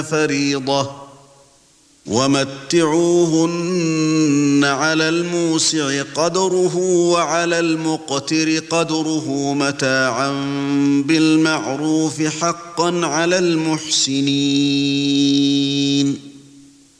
فريضة ومتعوهن على الموسع قدره وعلى المقتر قدره متاعا بالمعروف حقا على المحسنين